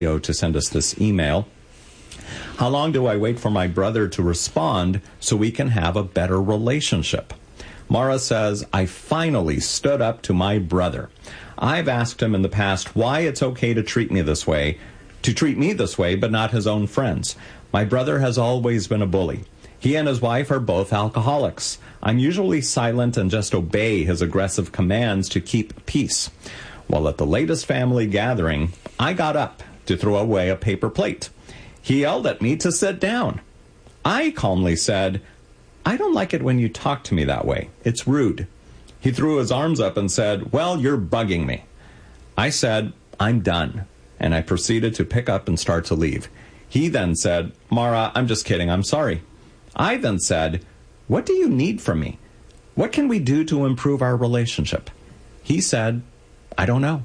to send us this email. How long do I wait for my brother to respond so we can have a better relationship? Mara says, I finally stood up to my brother. I've asked him in the past why it's okay to treat me this way, but not his own friends. My brother has always been a bully. He and his wife are both alcoholics. I'm usually silent and just obey his aggressive commands to keep peace. Well, at the latest family gathering, I got up to throw away a paper plate. He yelled at me to sit down. I calmly said, I don't like it when you talk to me that way. It's rude. He threw his arms up and said, well, you're bugging me. I said, I'm done. And I proceeded to pick up and start to leave. He then said, Mara, I'm just kidding. I'm sorry. I then said, what do you need from me? What can we do to improve our relationship? He said, I don't know.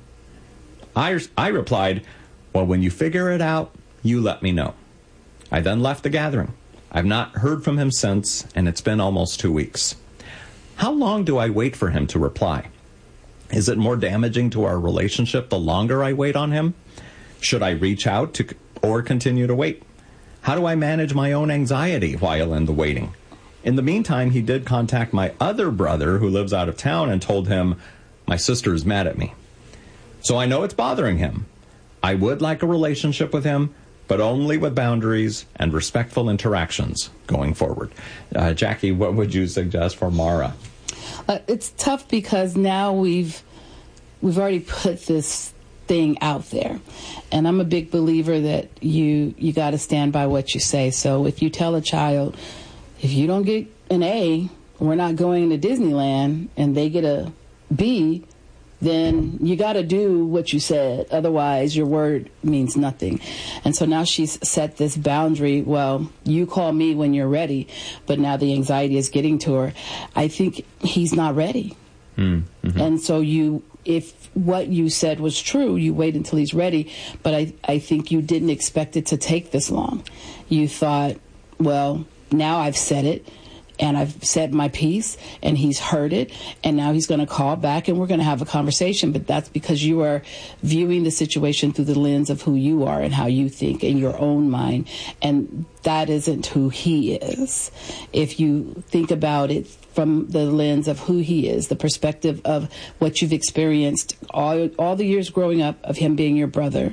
I replied, well, when you figure it out, you let me know. I then left the gathering. I've not heard from him since, and it's been almost 2 weeks. How long do I wait for him to reply? Is it more damaging to our relationship the longer I wait on him? Should I reach out or continue to wait? How do I manage my own anxiety while in the waiting? In the meantime, he did contact my other brother who lives out of town and told him, my sister is mad at me. So I know it's bothering him. I would like a relationship with him, but only with boundaries and respectful interactions going forward. Jackie, what would you suggest for Mara? It's tough because now we've already put this thing out there. And I'm a big believer that you got to stand by what you say. So if you tell a child, if you don't get an A, we're not going to Disneyland, and they get a B, then you got to do what you said. Otherwise, your word means nothing. And so now she's set this boundary. Well, you call me when you're ready. But now the anxiety is getting to her. I think he's not ready. Mm-hmm. And so if what you said was true, you wait until he's ready. But I think you didn't expect it to take this long. You thought, well, now I've said it. And I've said my piece, and he's heard it, and now he's going to call back, and we're going to have a conversation. But that's because you are viewing the situation through the lens of who you are and how you think in your own mind, and that isn't who he is. If you think about it from the lens of who he is, the perspective of what you've experienced all the years growing up of him being your brother,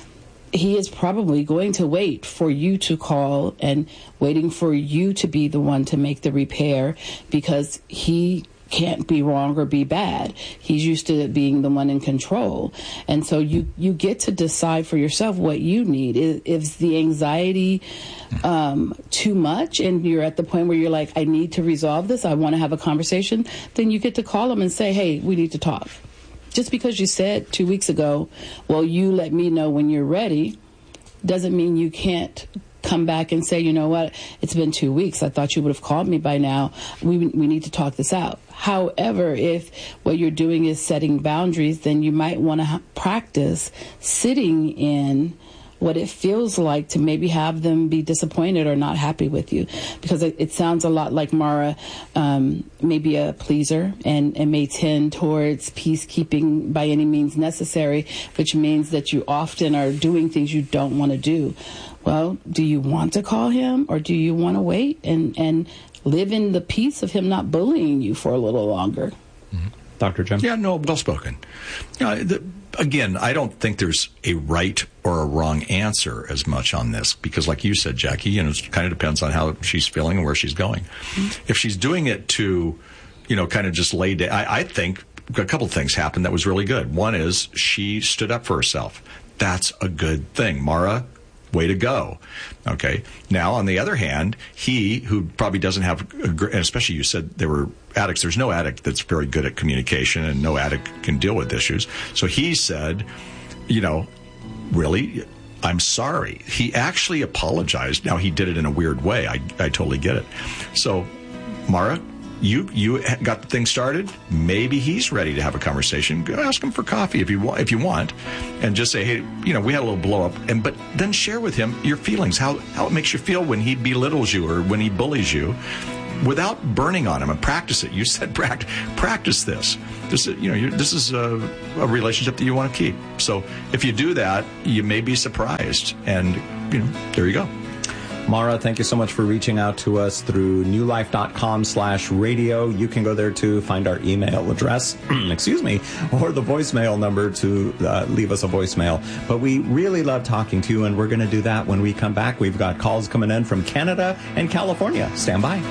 he is probably going to wait for you to call and waiting for you to be the one to make the repair, because he can't be wrong or be bad. He's used to being the one in control. And so you get to decide for yourself what you need. Is the anxiety too much and you're at the point where you're like, I need to resolve this, I want to have a conversation, then you get to call him and say, hey, we need to talk. Just because you said 2 weeks ago, well, you let me know when you're ready, doesn't mean you can't come back and say, you know what, it's been 2 weeks. I thought you would have called me by now. We need to talk this out. However, if what you're doing is setting boundaries, then you might want to practice sitting in what it feels like to maybe have them be disappointed or not happy with you. Because it sounds a lot like Mara may be a pleaser and may tend towards peacekeeping by any means necessary, which means that you often are doing things you don't want to do. Well, do you want to call him, or do you want to wait and live in the peace of him not bullying you for a little longer? Mm-hmm. Dr. Jim? Yeah, no, well spoken. Again, I don't think there's a right or a wrong answer as much on this, because like you said, Jackie, it kind of depends on how she's feeling and where she's going. Mm-hmm. If she's doing it to, kind of just lay down, I think a couple of things happened that was really good. One is she stood up for herself. That's a good thing. Mara, way to go. Okay. Now, on the other hand, he, who probably doesn't have, and especially you said there were addicts, there's no addict that's very good at communication, and no addict can deal with issues. So he said, really, I'm sorry. He actually apologized. Now, he did it in a weird way. I totally get it. So, Mara, you got the thing started. Maybe he's ready to have a conversation. Go ask him for coffee if you want, and just say, hey, we had a little blow up, but then share with him your feelings, how it makes you feel when he belittles you or when he bullies you. without burning on them, and practice it. You said practice this. This is a relationship that you want to keep. So if you do that, you may be surprised. And, there you go. Mara, thank you so much for reaching out to us through newlife.com/radio. You can go there to find our email address, excuse me, or the voicemail number to leave us a voicemail. But we really love talking to you, and we're going to do that when we come back. We've got calls coming in from Canada and California. Stand by.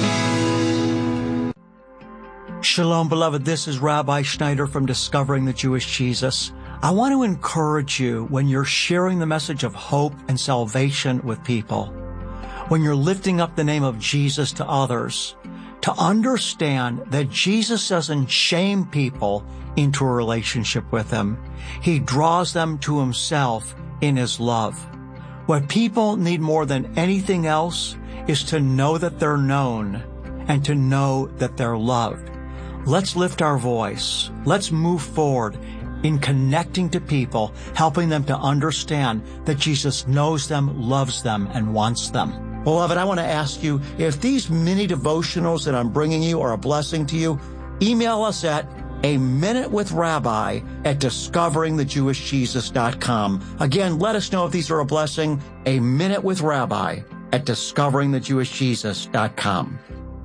Shalom, beloved. This is Rabbi Schneider from Discovering the Jewish Jesus. I want to encourage you when you're sharing the message of hope and salvation with people, when you're lifting up the name of Jesus to others, to understand that Jesus doesn't shame people into a relationship with him. He draws them to himself in his love. What people need more than anything else is to know that they're known and to know that they're loved. Let's lift our voice. Let's move forward in connecting to people, helping them to understand that Jesus knows them, loves them, and wants them. Beloved, I want to ask you, if these mini devotionals that I'm bringing you are a blessing to you, email us at aminutewithrabbi@discoveringthejewishjesus.com. Again, let us know if these are a blessing. aminutewithrabbi@discoveringthejewishjesus.com.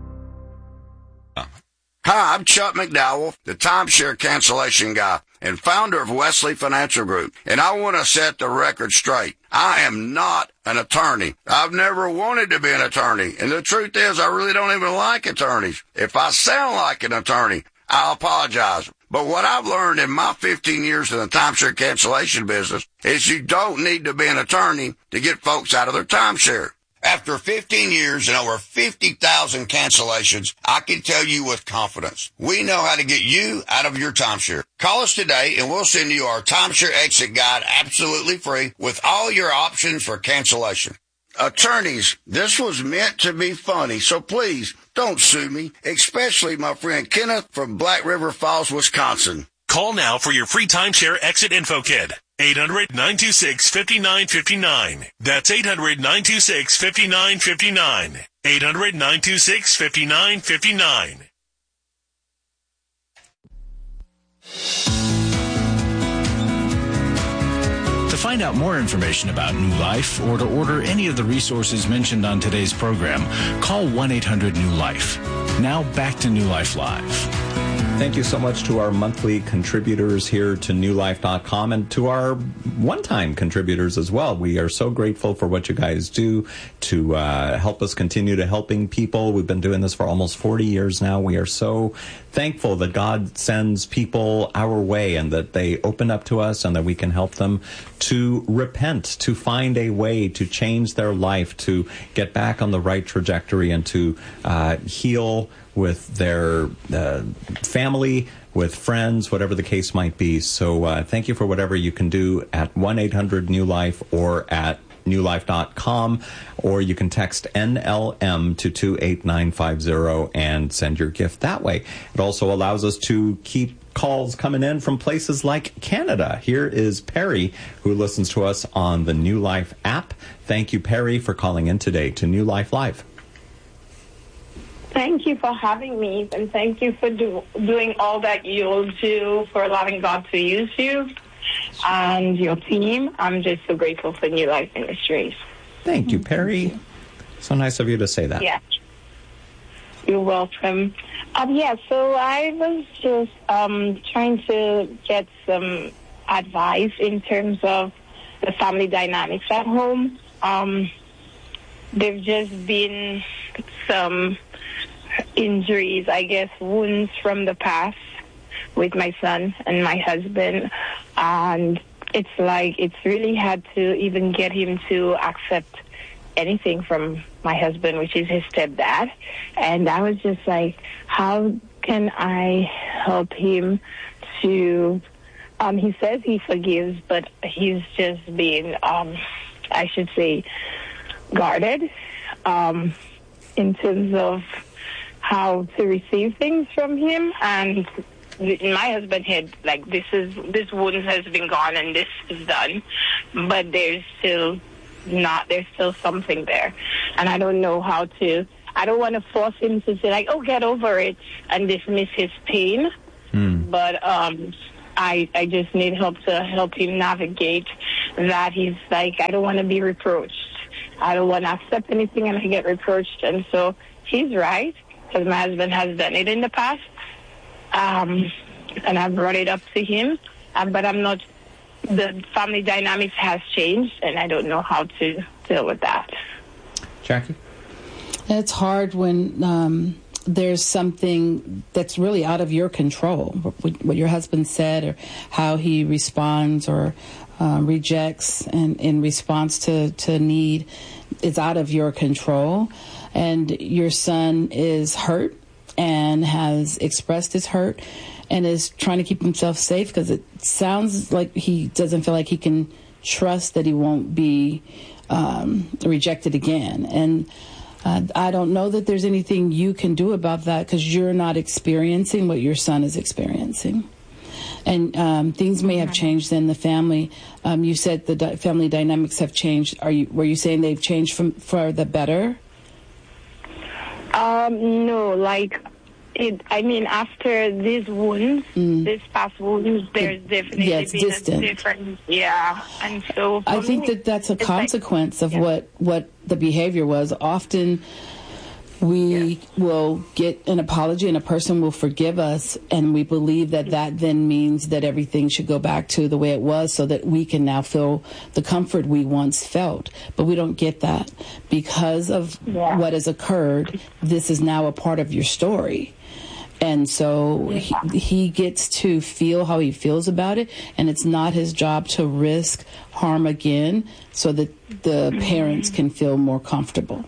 Hi, I'm Chuck McDowell, the timeshare cancellation guy and founder of Wesley Financial Group, and I want to set the record straight. I am not an attorney. I've never wanted to be an attorney, and the truth is I really don't even like attorneys. If I sound like an attorney, I apologize. But what I've learned in my 15 years in the timeshare cancellation business is you don't need to be an attorney to get folks out of their timeshare. After 15 years and over 50,000 cancellations, I can tell you with confidence, we know how to get you out of your timeshare. Call us today and we'll send you our timeshare exit guide absolutely free with all your options for cancellation. Attorneys, this was meant to be funny, so please don't sue me, especially my friend Kenneth from Black River Falls, Wisconsin. Call now for your free timeshare exit info kit. 800-926-5959. That's 800-926-5959. 800-926-5959. To find out more information about New Life or to order any of the resources mentioned on today's program, call 1-800-NEW-LIFE. Now back to New Life Live. Thank you so much to our monthly contributors here to newlife.com and to our one-time contributors as well. We are so grateful for what you guys do to help us continue to helping people. We've been doing this for almost 40 years now. We are so thankful that God sends people our way and that they open up to us and that we can help them to repent, to find a way to change their life, to get back on the right trajectory and to heal with their family, with friends, whatever the case might be. So thank you for whatever you can do at 1-800-NEW-LIFE or at newlife.com, or you can text NLM to 28950 and send your gift that way. It also allows us to keep calls coming in from places like Canada. Here is Perry, who listens to us on the New Life app. Thank you, Perry, for calling in today to New Life Live. Thank you for having me, and thank you for doing all that you'll do for allowing God to use you and your team. I'm just so grateful for New Life Ministries. Thank you, Perry. So nice of you to say that. Yeah. You're welcome. So I was just trying to get some advice in terms of the family dynamics at home. There've just been some injuries, I guess, wounds from the past with my son and my husband, and it's like it's really had to even get him to accept anything from my husband, which is his stepdad. And I was just like, how can I help him to he says he forgives, but he's just being I should say guarded in terms of how to receive things from him. And in my husband's head, like, this wound has been gone and this is done, but there's still something there, and I don't know how to. I don't want to force him to say, like, oh, get over it and dismiss his pain. But I just need help to help him navigate that. He's like, I don't want to be reproached. I don't want to accept anything and I get reproached. And so he's right, because my husband has done it in the past. And I brought it up to him. But I'm not, the family dynamics has changed, and I don't know how to deal with that. Jackie? It's hard when there's something that's really out of your control, what your husband said or how he responds or rejects and in response to need is out of your control. And your son is hurt and has expressed his hurt and is trying to keep himself safe, because it sounds like he doesn't feel like he can trust that he won't be rejected again. And I don't know that there's anything you can do about that, because you're not experiencing what your son is experiencing. And things may have changed in the family. You said the family dynamics have changed. Were you saying they've changed for the better? No, like, after these wounds, these past wounds, there's definitely been distant. a difference. Yeah, and so I think that's a consequence of what the behavior was. Often we will get an apology and a person will forgive us, and we believe that then means that everything should go back to the way it was, so that we can now feel the comfort we once felt. But we don't get that. Because of what has occurred, this is now a part of your story. And so he gets to feel how he feels about it, and it's not his job to risk harm again so that the parents can feel more comfortable.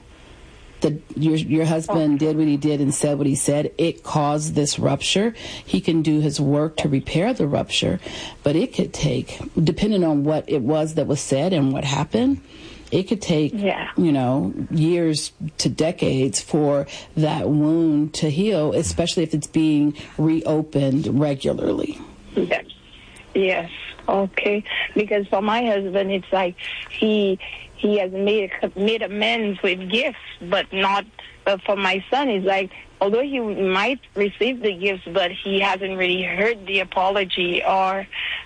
Your husband did what he did and said what he said. It caused this rupture. He can do his work to repair the rupture, but it could take, depending on what it was that was said and what happened, it could take, years to decades for that wound to heal, especially if it's being reopened regularly. Yes. Okay. Because for my husband, it's like he has made amends with gifts, but not for my son. It's like, although he might receive the gifts, but he hasn't really heard the apology or,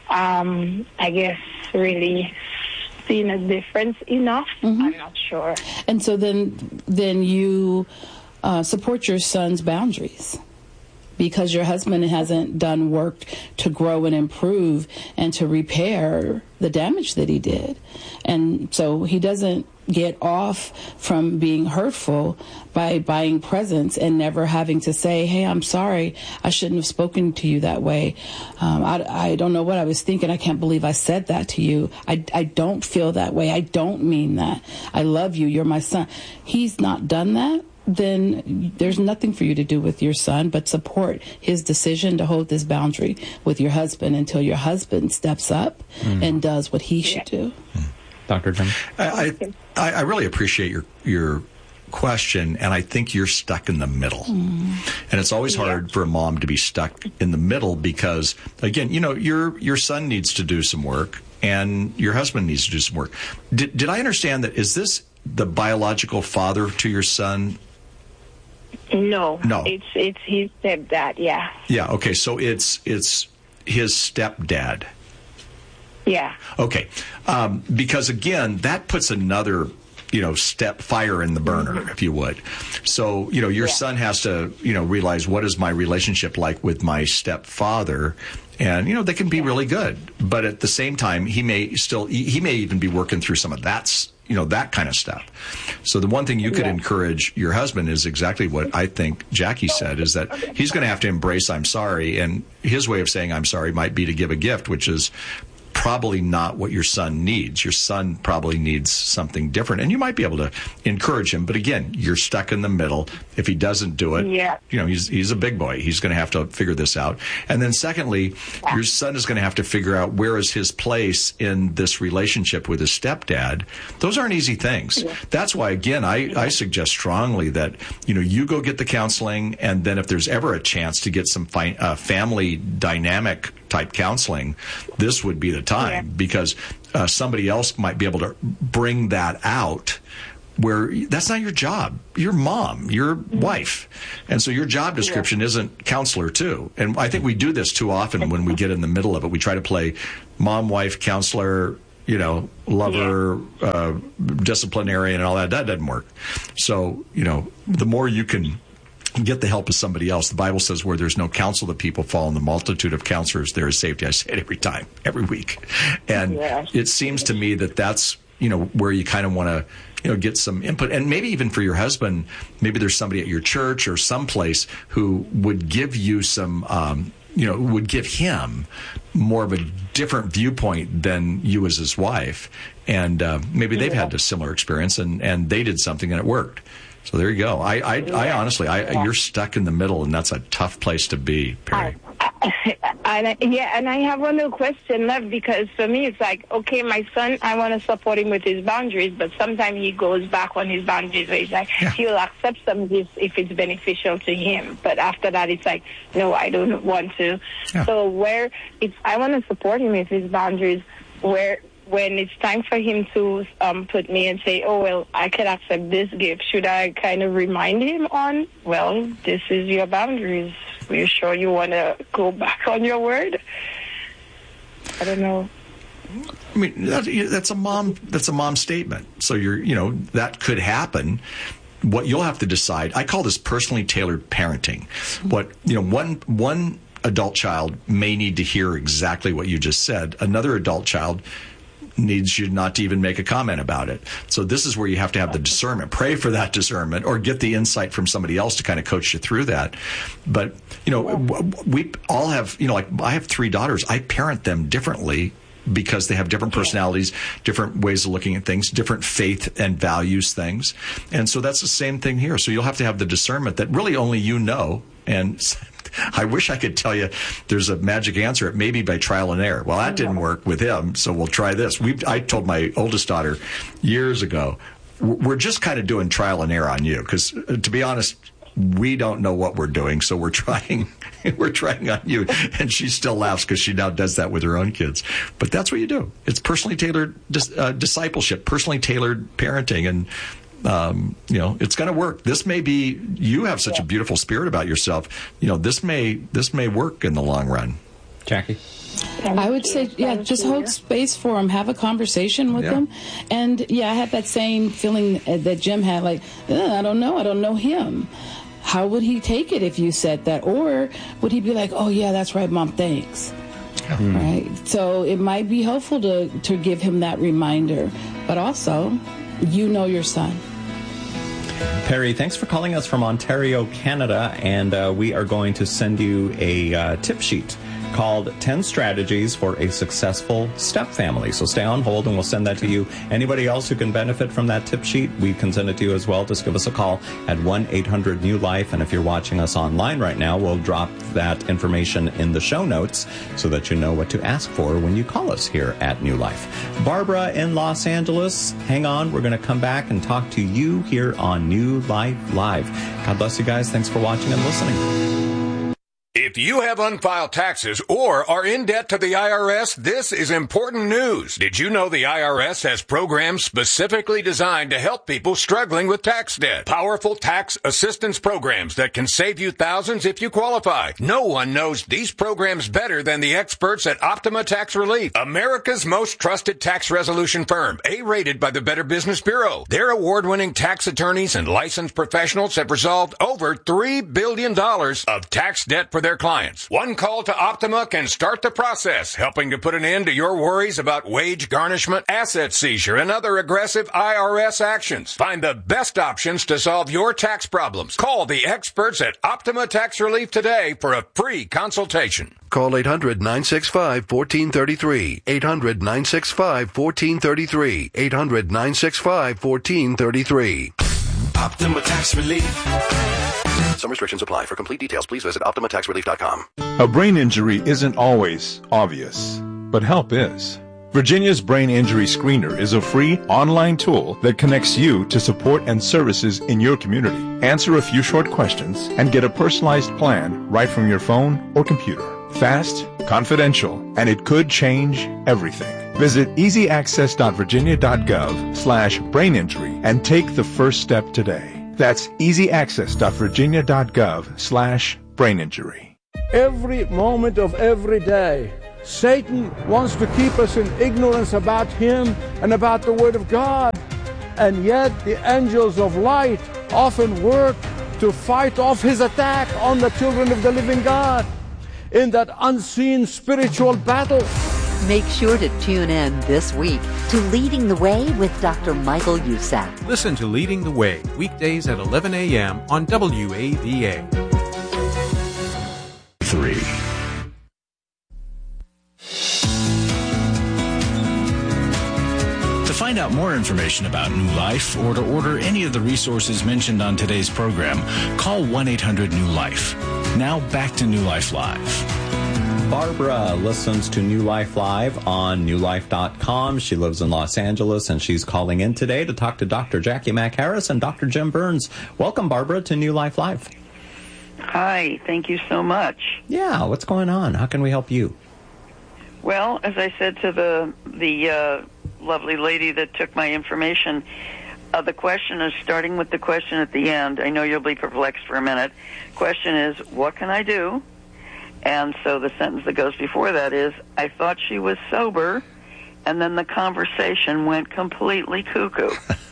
I guess, really seen a difference enough. I'm not sure. And so then you support your son's boundaries, because your husband hasn't done work to grow and improve and to repair the damage that he did. And so he doesn't get off from being hurtful by buying presents and never having to say, hey, I'm sorry, I shouldn't have spoken to you that way. I don't know what I was thinking. I can't believe I said that to you. I don't feel that way. I don't mean that. I love you. You're my son. He's not done that. Then there's nothing for you to do with your son but support his decision to hold this boundary with your husband until your husband steps up and does what he should do. Dr. Jim? I really appreciate your question, and I think you're stuck in the middle. And it's always hard for a mom to be stuck in the middle because, again, your son needs to do some work and your husband needs to do some work. Did I understand that? Is this the biological father to your son? No. It's his stepdad. Yeah. Yeah. Okay. So it's his stepdad. Yeah. Okay. Because again, that puts another, fire in the burner, if you would. So, your son has to, realize, what is my relationship like with my stepfather? And, they can be really good. But at the same time, he may even be working through some of that, that kind of stuff. So the one thing you could encourage your husband is exactly what I think Jackie said, is that he's going to have to embrace I'm sorry. And his way of saying I'm sorry might be to give a gift, which is probably not what your son needs. Your son probably needs something different. And you might be able to encourage him. But again, you're stuck in the middle. If he doesn't do it, he's a big boy. He's going to have to figure this out. And then secondly, your son is going to have to figure out where is his place in this relationship with his stepdad. Those aren't easy things. That's why, again, I suggest strongly that, you go get the counseling. And then if there's ever a chance to get some family dynamic type counseling, this would be the time, because somebody else might be able to bring that out where that's not your job. You're mom, you're wife. And so your job description isn't counselor too. And I think we do this too often when we get in the middle of it. We try to play mom, wife, counselor, lover, disciplinarian and all that. That doesn't work. So, the more you can get the help of somebody else. The Bible says where there's no counsel, the people fall. In the multitude of counselors, there is safety. I say it every time, every week. And it seems to me that that's, where you kind of want to, get some input. And maybe even for your husband, maybe there's somebody at your church or someplace who would give you some, would give him more of a different viewpoint than you as his wife. And maybe they've had a similar experience and they did something and it worked. So there you go. I honestly, you're stuck in the middle, and that's a tough place to be, Perry. And I have one little question left, because for me it's like, okay, my son, I want to support him with his boundaries, but sometimes he goes back on his boundaries where he's like, he'll accept some gifts if it's beneficial to him, but after that it's like, no, I don't want to. So I want to support him with his boundaries, when it's time for him to put me and say, oh, well, I can accept this gift, should I kind of remind him on, well, this is your boundaries. Are you sure you want to go back on your word? I don't know. I mean, that's a mom statement. So that could happen. What you'll have to decide, I call this personally tailored parenting. What, one adult child may need to hear exactly what you just said. Another adult child needs you not to even make a comment about it. So this is where you have to have the discernment. Pray for that discernment, or get the insight from somebody else to kind of coach you through that. But, we all have, I have 3 daughters. I parent them differently because they have different personalities, different ways of looking at things, different faith and values things. And so that's the same thing here. So you'll have to have the discernment that really only you know. And I wish I could tell you there's a magic answer. It may be by trial and error. Well, that didn't work with him, so we'll try this. I told my oldest daughter years ago, we're just kind of doing trial and error on you, because to be honest, we don't know what we're doing, so we're trying on you. And she still laughs because she now does that with her own kids. But that's what you do. It's personally tailored discipleship, personally tailored parenting, and it's going to work. This may be, you have such a beautiful spirit about yourself. This may work in the long run. Jackie? I would say, just hold space for him. Have a conversation with him. And, I had that same feeling that Jim had, like, I don't know him. How would he take it if you said that? Or would he be like, oh, yeah, that's right, Mom, thanks. Right? So it might be helpful to give him that reminder. But also, your son. Perry, thanks for calling us from Ontario, Canada, and we are going to send you a tip sheet called 10 Strategies for a Successful Step Family. So stay on hold and we'll send that to you. Anybody else who can benefit from that tip sheet, we can send it to you as well. Just give us a call at 1-800-NEW-LIFE. And if you're watching us online right now, we'll drop that information in the show notes so that you know what to ask for when you call us here at New Life. Barbara in Los Angeles, hang on. We're going to come back and talk to you here on New Life Live. God bless you guys. Thanks for watching and listening. If you have unfiled taxes or are in debt to the IRS, this is important news. Did you know the IRS has programs specifically designed to help people struggling with tax debt? Powerful tax assistance programs that can save you thousands if you qualify. No one knows these programs better than the experts at Optima Tax Relief, America's most trusted tax resolution firm, A-rated by the Better Business Bureau. Their award-winning tax attorneys and licensed professionals have resolved over $3 billion of tax debt for their clients. One call to Optima can start the process, helping to put an end to your worries about wage garnishment, asset seizure, and other aggressive IRS actions. Find the best options to solve your tax problems. Call the experts at Optima Tax Relief today for a free consultation. Call 800-965-1433. 800-965-1433. 800-965-1433. Optima Tax Relief. Some restrictions apply. For complete details, please visit OptimaTaxRelief.com. A brain injury isn't always obvious, but help is. Virginia's Brain Injury Screener is a free online tool that connects you to support and services in your community. Answer a few short questions and get a personalized plan right from your phone or computer. Fast, confidential, and it could change everything. Visit easyaccess.virginia.gov/braininjury and take the first step today. That's easyaccess.virginia.gov/braininjury. Every moment of every day, Satan wants to keep us in ignorance about him and about the Word of God. And yet the angels of light often work to fight off his attack on the children of the living God in that unseen spiritual battle. Make sure to tune in this week to Leading the Way with Dr. Michael Youssef. Listen to Leading the Way weekdays at 11 a.m. on WAVA. 3. To find out more information about New Life or to order any of the resources mentioned on today's program, call 1-800-NEW-LIFE. Now back to New Life Live. Barbara listens to New Life Live on newlife.com. She lives in Los Angeles, and she's calling in today to talk to Dr. Jackie McHarris and Dr. Jim Burns. Welcome, Barbara, to New Life Live. Hi, thank you so much. Yeah, what's going on? How can we help you? Well, as I said to the lovely lady that took my information, the question is, starting with the question at the end, I know you'll be perplexed for a minute. Question is, what can I do? And so the sentence that goes before that is, I thought she was sober, and then the conversation went completely cuckoo.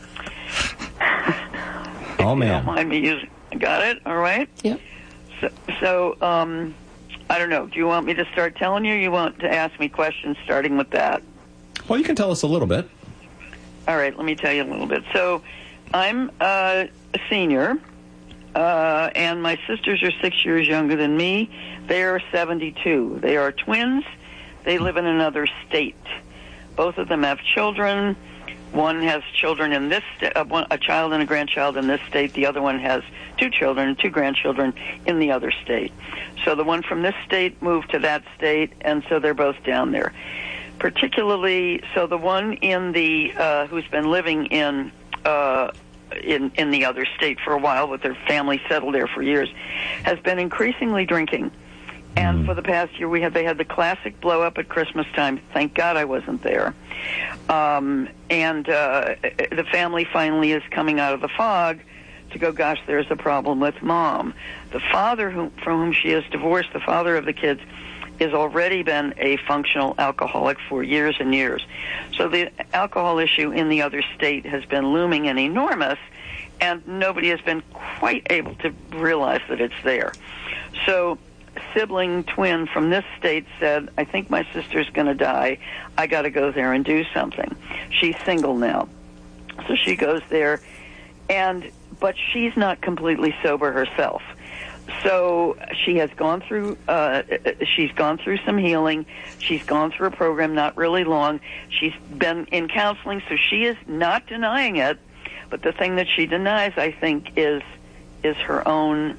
Oh, man. Don't mind me using. Got it? All right? Yep. So, I don't know. Do you want me to start telling you, or you want to ask me questions starting with that? Well, you can tell us a little bit. All right, let me tell you a little bit. So, I'm a senior, and my sisters are 6 years younger than me. They are 72. They are twins. They live in another state. Both of them have children. One has children in this a child and a grandchild in this state. The other one has 2 children and 2 grandchildren in the other state. So the one from this state moved to that state, and so they're both down there. Particularly, so the one in the who's been living in the other state for a while, with their family settled there for years, has been increasingly drinking. And for the past year, they had the classic blow up at Christmas time. Thank God I wasn't there. The family finally is coming out of the fog to go, gosh, there's a problem with Mom. The father from whom she is divorced, the father of the kids, has already been a functional alcoholic for years and years. So the alcohol issue in the other state has been looming and enormous, and nobody has been quite able to realize that it's there. So sibling twin from this state said, I think my sister's going to die. I got to go there and do something. She's single now. So she goes there, but she's not completely sober herself. So she has gone through some healing. She's gone through a program, not really long. She's been in counseling, so she is not denying it. But the thing that she denies, I think, is her own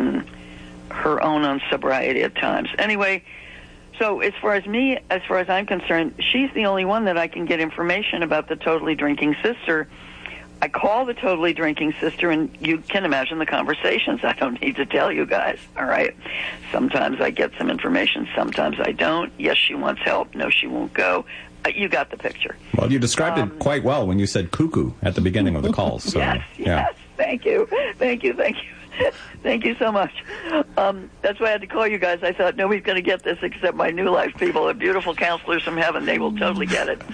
unsobriety at times. Anyway, so as far as I'm concerned, she's the only one that I can get information about the totally drinking sister. I call the totally drinking sister, and you can imagine the conversations. I don't need to tell you guys, all right? Sometimes I get some information, sometimes I don't. Yes, she wants help. No, she won't go. You got the picture. Well, you described it quite well when you said cuckoo at the beginning of the call. So, yes. Thank you. Thank you so much. That's why I had to call you guys. I thought nobody's going to get this except my New Life people, the beautiful counselors from heaven. They will totally get it.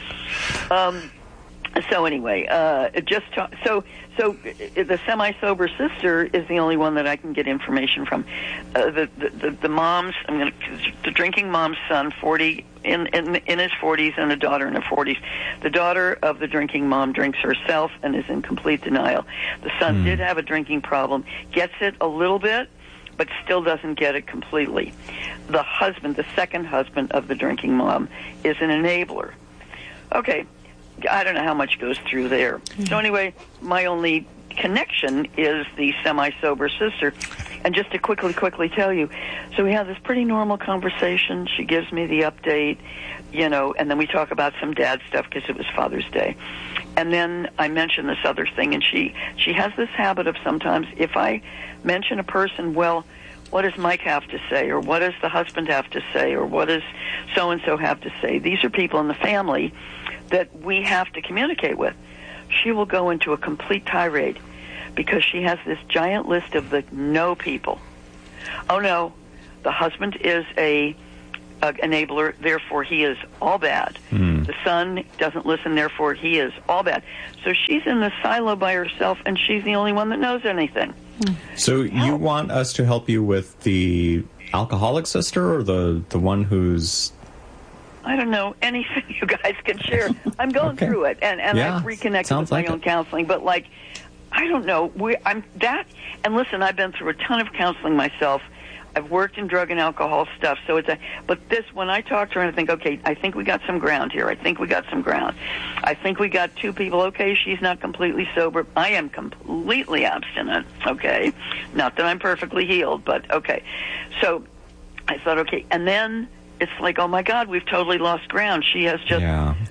So anyway, so the semi-sober sister is the only one that I can get information from. The mom's, the drinking mom's son, 40 in his 40s, and a daughter in her 40s. The daughter of the drinking mom drinks herself and is in complete denial. The son did have a drinking problem, gets it a little bit, but still doesn't get it completely. The husband, the second husband of the drinking mom, is an enabler. Okay. I don't know how much goes through there. So anyway, my only connection is the semi-sober sister. And just to quickly tell you, so we have this pretty normal conversation. She gives me the update, and then we talk about some dad stuff because it was Father's Day. And then I mention this other thing, and she has this habit of sometimes, if I mention a person, well, what does Mike have to say, or what does the husband have to say, or what does so-and-so have to say? These are people in the family that we have to communicate with. She will go into a complete tirade because she has this giant list of the no people. Oh, no, the husband is a enabler, therefore he is all bad. The son doesn't listen, therefore he is all bad. So she's in the silo by herself, and she's the only one that knows anything. So you want us to help you with the alcoholic sister, or the one who's... I don't know, anything you guys can share. I'm going through it, and I've reconnected with my own counseling, but, like, I don't know. And listen, I've been through a ton of counseling myself. I've worked in drug and alcohol stuff, so but this, when I talk to her and I think, okay, I think we got some ground here. I think we got some ground. I think we got two people. Okay, she's not completely sober. I am completely abstinent. Okay, not that I'm perfectly healed, but okay. So I thought, okay, and then it's like, oh my God, we've totally lost ground. She has just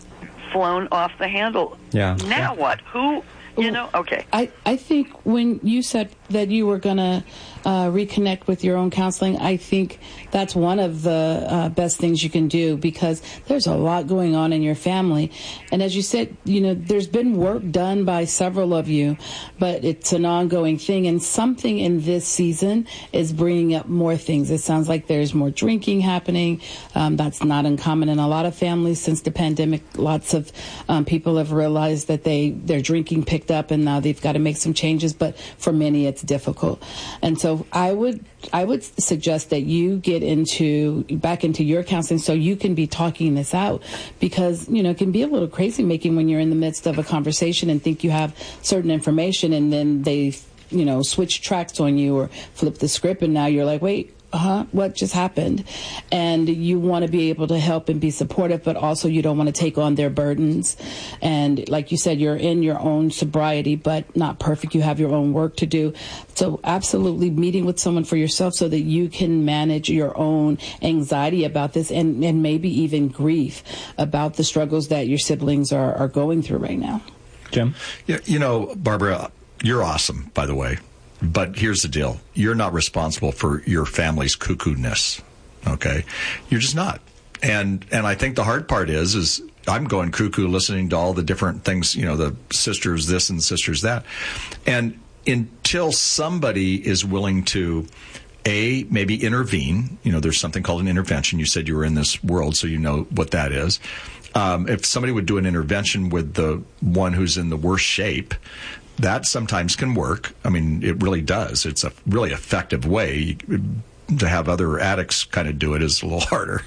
flown off the handle. Now what? Who? You know, okay. I think when you said that you were going to reconnect with your own counseling, I think that's one of the best things you can do, because there's a lot going on in your family. And as you said, you know, there's been work done by several of you, but it's an ongoing thing. And something in this season is bringing up more things. It sounds like there's more drinking happening. That's not uncommon in a lot of families since the pandemic. Lots of people have realized that their drinking picked up, and now they've got to make some changes. But for many, it's difficult. And so I would suggest that you get back into your counseling so you can be talking this out, because, you know, it can be a little crazy making when you're in the midst of a conversation and think you have certain information, and then they, you know, switch tracks on you or flip the script, and now you're like, wait, what just happened? And you want to be able to help and be supportive, but also you don't want to take on their burdens. And like you said, you're in your own sobriety, but not perfect. You have your own work to do. So absolutely meeting with someone for yourself so that you can manage your own anxiety about this, and maybe even grief about the struggles that your siblings are going through right now. Jim? Yeah, you know, Barbara, you're awesome, by the way. But here's the deal. You're not responsible for your family's cuckoo-ness, okay? You're just not. And I think the hard part is I'm going cuckoo listening to all the different things, you know, the sisters this and sisters that. And until somebody is willing to, maybe intervene, you know, there's something called an intervention. You said you were in this world, so you know what that is. If somebody would do an intervention with the one who's in the worst shape, that sometimes can work. I mean, it really does. It's a really effective way. To have other addicts kind of do it is a little harder.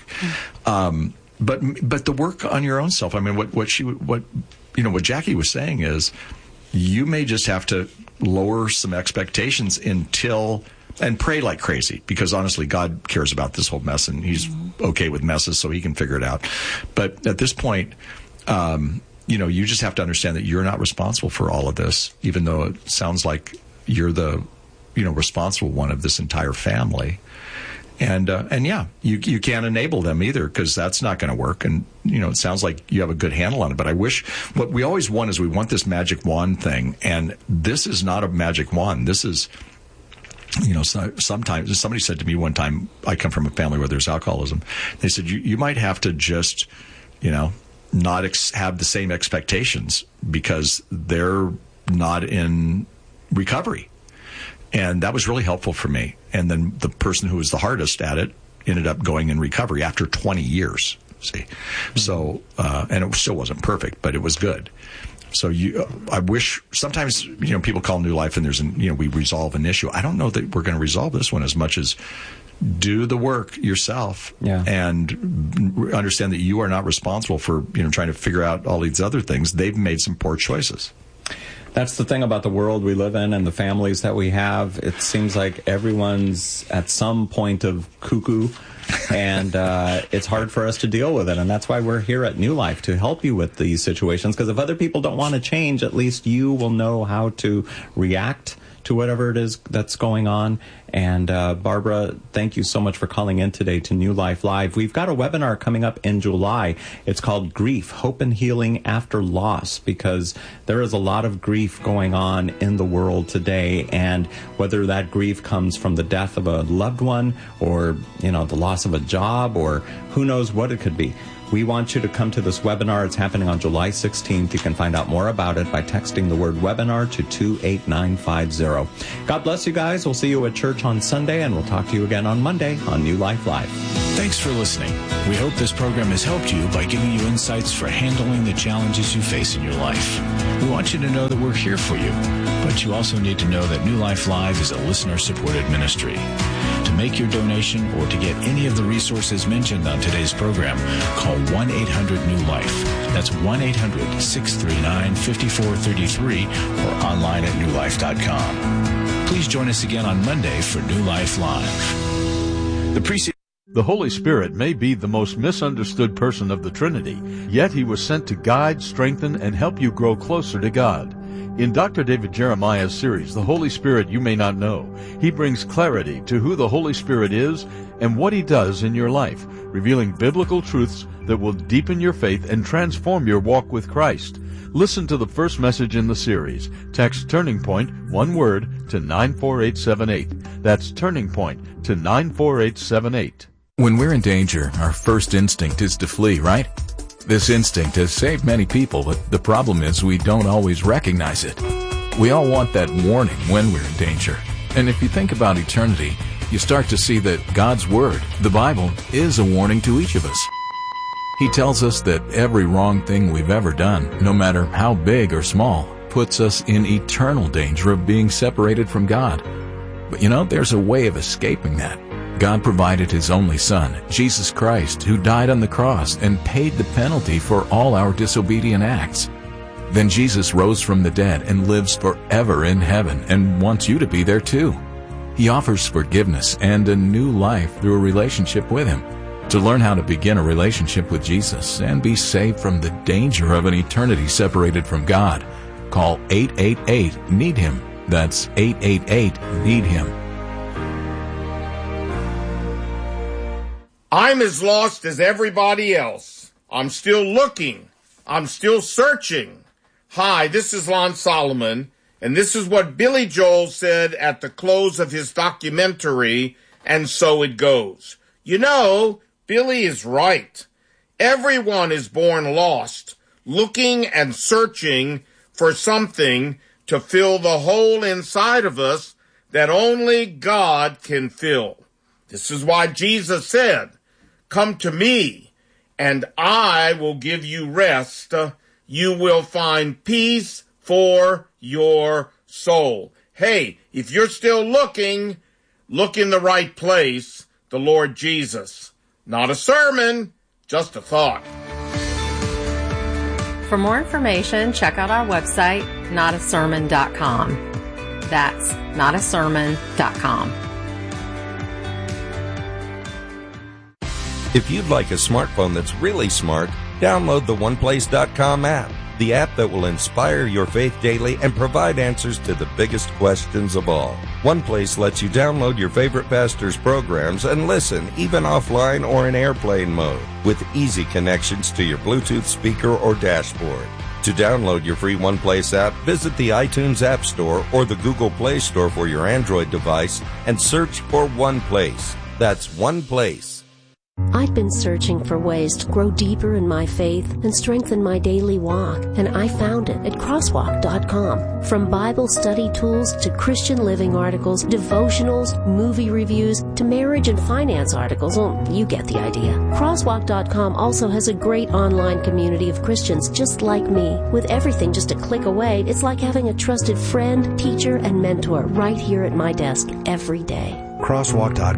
But the work on your own self. I mean, what Jackie was saying is, you may just have to lower some expectations and pray like crazy, because honestly, God cares about this whole mess, and He's okay with messes, so He can figure it out. But at this point, you know, you just have to understand that you're not responsible for all of this, even though it sounds like you're the, you know, responsible one of this entire family. And yeah, you can't enable them either, because that's not going to work. And, you know, it sounds like you have a good handle on it. But I wish, what we always want is we want this magic wand thing. And this is not a magic wand. This is, you know, sometimes somebody said to me one time, I come from a family where there's alcoholism. They said, you might have to just, you know, not have the same expectations, because they're not in recovery. And that was really helpful for me. And then the person who was the hardest at it ended up going in recovery after 20 years. See, so, and it still wasn't perfect, but it was good. So I wish sometimes, you know, people call New Life and we resolve an issue. I don't know that we're going to resolve this one as much as do the work yourself and understand that you are not responsible for, you know, trying to figure out all these other things. They've made some poor choices. That's the thing about the world we live in and the families that we have. It seems like everyone's at some point of cuckoo, and it's hard for us to deal with it. And that's why we're here at New Life, to help you with these situations. Because if other people don't want to change, at least you will know how to react to whatever it is that's going on. And Barbara, thank you so much for calling in today to New Life Live. We've got a webinar coming up in July. It's called Grief, Hope and Healing After Loss, because there is a lot of grief going on in the world today. And whether that grief comes from the death of a loved one or, the loss of a job or who knows what it could be. We want you to come to this webinar. It's happening on July 16th. You can find out more about it by texting the word webinar to 28950. God bless you guys. We'll see you at church on Sunday, and we'll talk to you again on Monday on New Life Live. Thanks for listening. We hope this program has helped you by giving you insights for handling the challenges you face in your life. We want you to know that we're here for you, but you also need to know that New Life Live is a listener-supported ministry. To make your donation or to get any of the resources mentioned on today's program, call 1-800-NEW-LIFE. That's 1-800-639-5433 or online at newlife.com. Please join us again on Monday for New Life Live. The Holy Spirit may be the most misunderstood person of the Trinity, yet He was sent to guide, strengthen, and help you grow closer to God. In Dr. David Jeremiah's series, The Holy Spirit You May Not Know, he brings clarity to who the Holy Spirit is and what He does in your life, revealing biblical truths that will deepen your faith and transform your walk with Christ. Listen to the first message in the series. Text Turning Point, one word, to 94878. That's Turning Point to 94878. When we're in danger, our first instinct is to flee, right? This instinct has saved many people, but the problem is we don't always recognize it. We all want that warning when we're in danger. And if you think about eternity, you start to see that God's Word, the Bible, is a warning to each of us. He tells us that every wrong thing we've ever done, no matter how big or small, puts us in eternal danger of being separated from God. But there's a way of escaping that. God provided His only Son, Jesus Christ, who died on the cross and paid the penalty for all our disobedient acts. Then Jesus rose from the dead and lives forever in heaven and wants you to be there too. He offers forgiveness and a new life through a relationship with Him. To learn how to begin a relationship with Jesus and be saved from the danger of an eternity separated from God, call 888-NEED-HIM. That's 888-NEED-HIM. I'm as lost as everybody else. I'm still looking. I'm still searching. Hi, this is Lon Solomon, and this is what Billy Joel said at the close of his documentary, And So It Goes. Billy is right. Everyone is born lost, looking and searching for something to fill the hole inside of us that only God can fill. This is why Jesus said, "Come to me, and I will give you rest. You will find peace for your soul." Hey, if you're still looking, look in the right place, the Lord Jesus. Not a sermon, just a thought. For more information, check out our website, notasermon.com. That's notasermon.com. If you'd like a smartphone that's really smart, download the OnePlace.com app, the app that will inspire your faith daily and provide answers to the biggest questions of all. OnePlace lets you download your favorite pastor's programs and listen, even offline or in airplane mode, with easy connections to your Bluetooth speaker or dashboard. To download your free OnePlace app, visit the iTunes App Store or the Google Play Store for your Android device and search for OnePlace. That's OnePlace. I've been searching for ways to grow deeper in my faith and strengthen my daily walk, and I found it at crosswalk.com. From Bible study tools to Christian living articles, devotionals, movie reviews, to marriage and finance articles, well, you get the idea. Crosswalk.com also has a great online community of Christians just like me. With everything just a click away, it's like having a trusted friend, teacher, and mentor right here at my desk every day.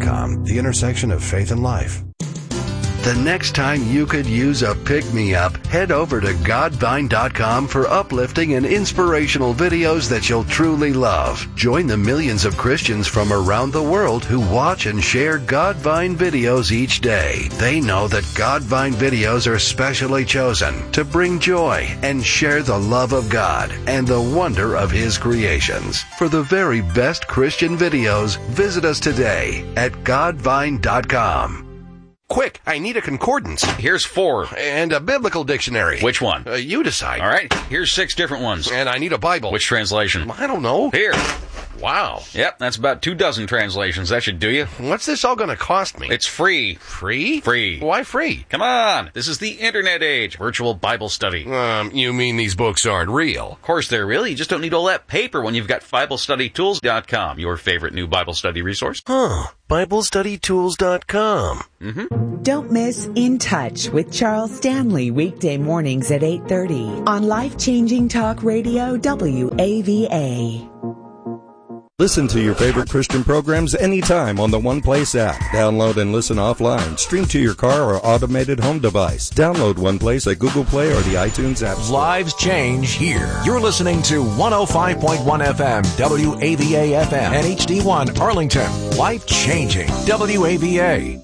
Crosswalk.com, the intersection of faith and life. The next time you could use a pick-me-up, Head over to godvine.com for uplifting and inspirational videos that you'll truly love. Join the millions of Christians from around the world who watch and share Godvine videos each day. They know that Godvine videos are specially chosen to bring joy and share the love of God and the wonder of His creations. For the very best Christian videos, visit us today at godvine.com. Quick, I need a concordance. Here's 4. And a biblical dictionary. Which one? You decide. All right, here's 6 different ones. And I need a Bible. Which translation? I don't know. Here. Wow. Yep, that's about 24 translations. That should do you. What's this all going to cost me? It's free. Free? Free. Why free? Come on. This is the internet age. Virtual Bible study. You mean these books aren't real? Of course they're real. You just don't need all that paper when you've got BibleStudyTools.com, your favorite new Bible study resource. BibleStudyTools.com. Mm-hmm. Don't miss In Touch with Charles Stanley weekday mornings at 8:30 on Life-Changing Talk Radio WAVA. Listen to your favorite Christian programs anytime on the One Place app. Download and listen offline. Stream to your car or automated home device. Download One Place at Google Play or the iTunes App Store. Lives change here. You're listening to 105.1 FM, WAVA FM, and HD1 Arlington. Life changing. WAVA.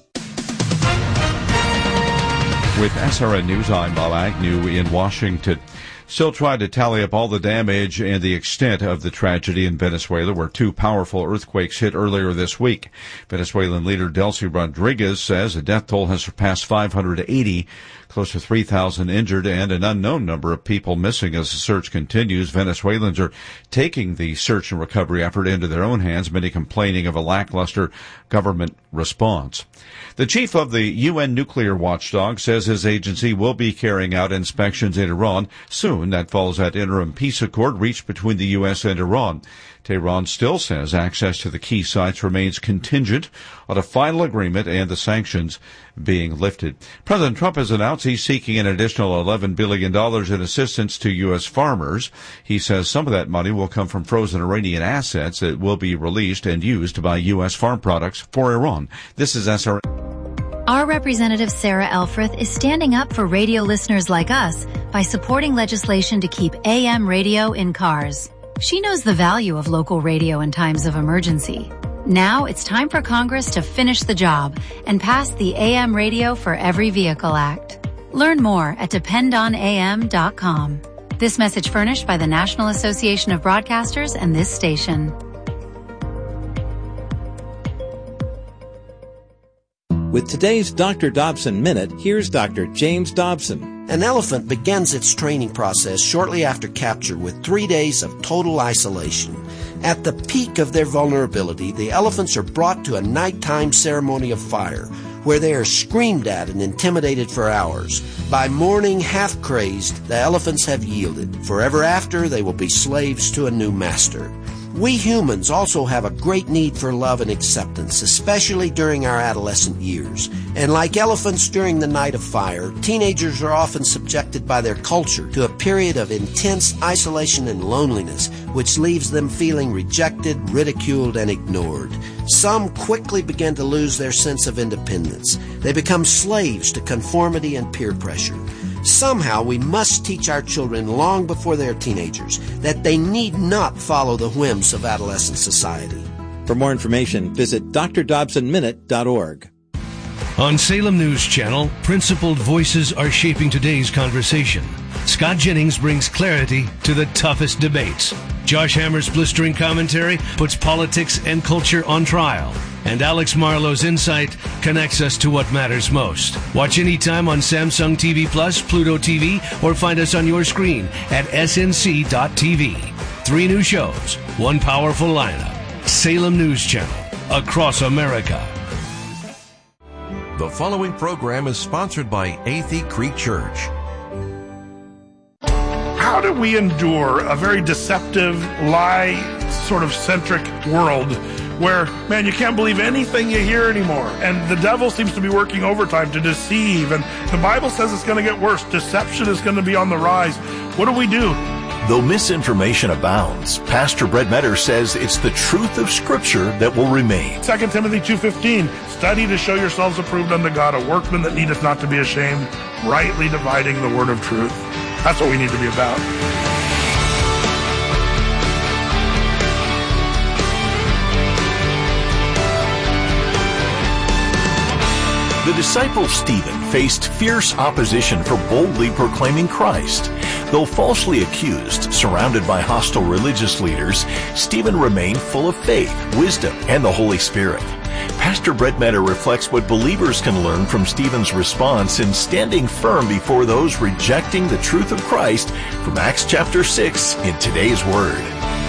With SRN News, I'm Bob Agnew in Washington. Still trying to tally up all the damage and the extent of the tragedy in Venezuela, where 2 powerful earthquakes hit earlier this week. Venezuelan leader Delcy Rodriguez says the death toll has surpassed 580, close to 3,000 injured, and an unknown number of people missing as the search continues. Venezuelans are taking the search and recovery effort into their own hands, many complaining of a lackluster government response. The chief of the UN nuclear watchdog says his agency will be carrying out inspections in Iran soon. That follows that interim peace accord reached between the U.S. and Iran. Tehran still says access to the key sites remains contingent on a final agreement and the sanctions being lifted. President Trump has announced he's seeking an additional $11 billion in assistance to U.S. farmers. He says some of that money will come from frozen Iranian assets that will be released and used to buy U.S. farm products for Iran. This is SRN. Our representative Sarah Elfreth is standing up for radio listeners like us by supporting legislation to keep AM radio in cars. She knows the value of local radio in times of emergency. Now it's time for Congress to finish the job and pass the AM Radio for Every Vehicle Act. Learn more at dependonam.com. This message furnished by the National Association of Broadcasters and this station. With today's Dr. Dobson Minute, here's Dr. James Dobson. An elephant begins its training process shortly after capture with 3 days of total isolation. At the peak of their vulnerability, the elephants are brought to a nighttime ceremony of fire, where they are screamed at and intimidated for hours. By morning, half crazed, the elephants have yielded. Forever after, they will be slaves to a new master. We humans also have a great need for love and acceptance, especially during our adolescent years. And like elephants during the night of fire, teenagers are often subjected by their culture to a period of intense isolation and loneliness, which leaves them feeling rejected, ridiculed, and ignored. Some quickly begin to lose their sense of independence. They become slaves to conformity and peer pressure. Somehow we must teach our children long before they're teenagers that they need not follow the whims of adolescent society. For more information, visit drdobsonminute.org. On Salem News Channel, principled voices are shaping today's conversation. Scott Jennings brings clarity to the toughest debates. Josh Hammer's blistering commentary puts politics and culture on trial. And Alex Marlowe's insight connects us to what matters most. Watch anytime on Samsung TV Plus, Pluto TV, or find us on your screen at snc.tv. 3 new shows, 1 powerful lineup. Salem News Channel, across America. The following program is sponsored by Athey Creek Church. How do we endure a very deceptive, lie sort of centric world where, man, you can't believe anything you hear anymore, and the devil seems to be working overtime to deceive, and the Bible says it's going to get worse. Deception is going to be on the rise. What do? Though misinformation abounds, Pastor Brett Metter says it's the truth of Scripture that will remain. 2 Timothy 2:15, study to show yourselves approved unto God, a workman that needeth not to be ashamed, rightly dividing the word of truth. That's what we need to be about. The disciple Stephen faced fierce opposition for boldly proclaiming Christ. Though falsely accused, surrounded by hostile religious leaders, Stephen remained full of faith, wisdom, and the Holy Spirit. Pastor Brett Metter reflects what believers can learn from Stephen's response in standing firm before those rejecting the truth of Christ from Acts chapter 6 in today's Word.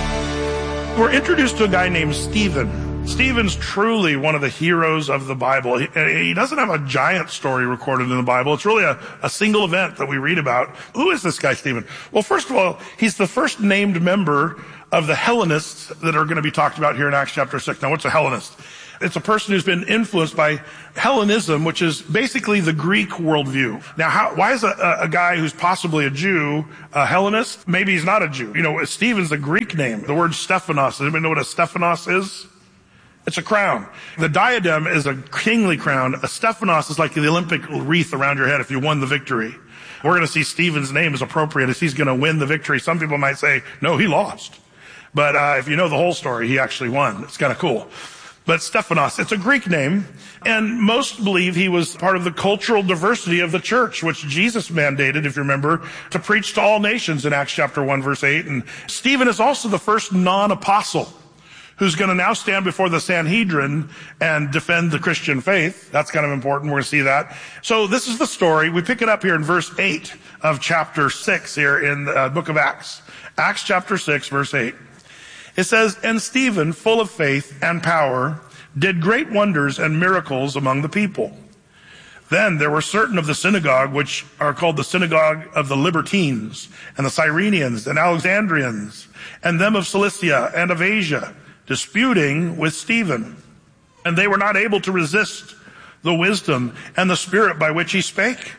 We're introduced to a guy named Stephen. Stephen's truly one of the heroes of the Bible. He doesn't have a giant story recorded in the Bible. It's really a single event that we read about. Who is this guy, Stephen? Well, first of all, he's the first named member of the Hellenists that are going to be talked about here in Acts chapter 6. Now, what's a Hellenist? It's a person who's been influenced by Hellenism, which is basically the Greek worldview. Now, why is a guy who's possibly a Jew a Hellenist? Maybe he's not a Jew. You know, Stephen's a Greek name. The word Stephanos. Does anybody know what a Stephanos is? It's a crown. The diadem is a kingly crown. A Stephanos is like the Olympic wreath around your head if you won the victory. We're going to see Stephen's name is appropriate as he's going to win the victory. Some people might say, no, he lost. But if you know the whole story, he actually won. It's kind of cool. But Stephanos, it's a Greek name, and most believe he was part of the cultural diversity of the church, which Jesus mandated, if you remember, to preach to all nations in Acts chapter 1, verse 8. And Stephen is also the first non-apostle who's going to now stand before the Sanhedrin and defend the Christian faith. That's kind of important. We're going to see that. So this is the story. We pick it up here in verse 8 of chapter 6 here in the book of Acts. Acts chapter 6, verse 8. It says, "And Stephen, full of faith and power, did great wonders and miracles among the people. Then there were certain of the synagogue, which are called the synagogue of the Libertines, and the Cyrenians, and Alexandrians, and them of Cilicia and of Asia, disputing with Stephen. And they were not able to resist the wisdom and the spirit by which he spake.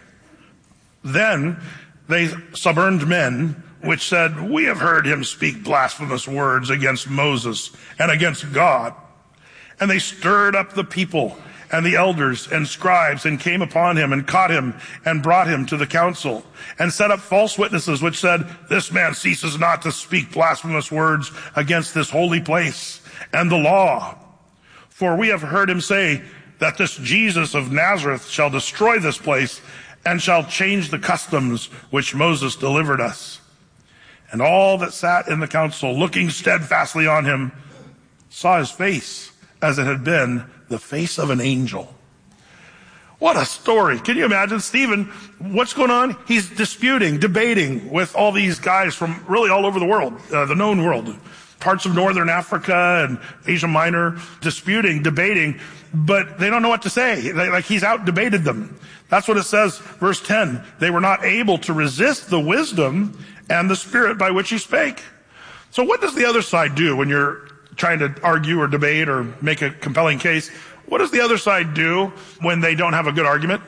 Then they suborned men, which said, We have heard him speak blasphemous words against Moses and against God. And they stirred up the people and the elders and scribes, and came upon him and caught him and brought him to the council, and set up false witnesses, which said, This man ceases not to speak blasphemous words against this holy place and the law. For we have heard him say that this Jesus of Nazareth shall destroy this place and shall change the customs which Moses delivered us. And all that sat in the council, looking steadfastly on him, saw his face as it had been the face of an angel." What a story. Can you imagine? Stephen, what's going on? He's disputing, debating with all these guys from really all over the world, the known world, parts of northern Africa and Asia Minor, disputing, debating, but they don't know what to say. Like he's out debated them. That's what it says, verse 10. They were not able to resist the wisdom and the spirit by which he spake. So what does the other side do when you're trying to argue or debate or make a compelling case? What does the other side do when they don't have a good argument?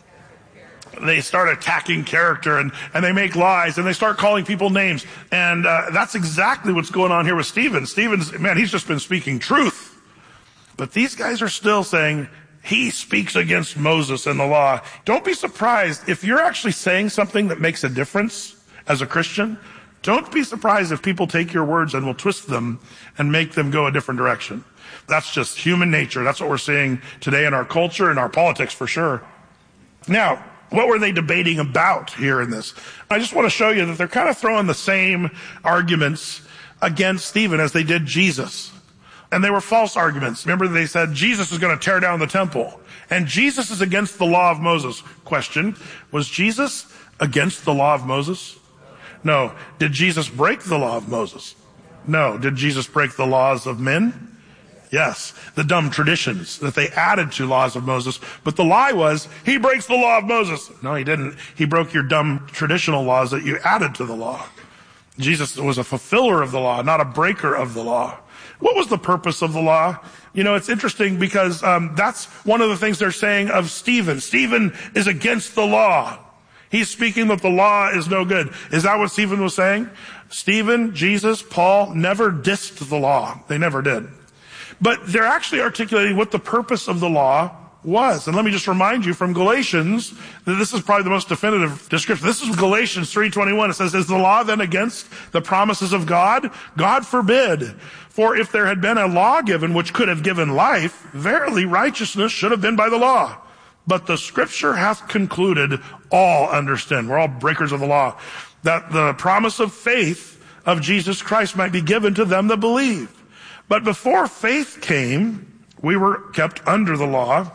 They start attacking character and they make lies and they start calling people names. And that's exactly what's going on here with Stephen. Stephen's, man, he's just been speaking truth. But these guys are still saying he speaks against Moses and the law. Don't be surprised if you're actually saying something that makes a difference as a Christian. Don't be surprised if people take your words and will twist them and make them go a different direction. That's just human nature. That's what we're seeing today in our culture and our politics for sure. Now, what were they debating about here in this? I just want to show you that they're kind of throwing the same arguments against Stephen as they did Jesus. And they were false arguments. Remember, they said Jesus is going to tear down the temple. And Jesus is against the law of Moses. Question, was Jesus against the law of Moses? No. Did Jesus break the law of Moses? No. Did Jesus break the laws of men? Yes. The dumb traditions that they added to laws of Moses. But the lie was, he breaks the law of Moses. No, he didn't. He broke your dumb traditional laws that you added to the law. Jesus was a fulfiller of the law, not a breaker of the law. What was the purpose of the law? You know, it's interesting because that's one of the things they're saying of Stephen. Stephen is against the law. He's speaking that the law is no good. Is that what Stephen was saying? Stephen, Jesus, Paul never dissed the law. They never did. But they're actually articulating what the purpose of the law was. And let me just remind you from Galatians that this is probably the most definitive description. This is Galatians 3:21. It says, is the law then against the promises of God? God forbid. For if there had been a law given which could have given life, verily righteousness should have been by the law. But the scripture hath concluded, all understand, we're all breakers of the law, that the promise of faith of Jesus Christ might be given to them that believe. But before faith came, we were kept under the law,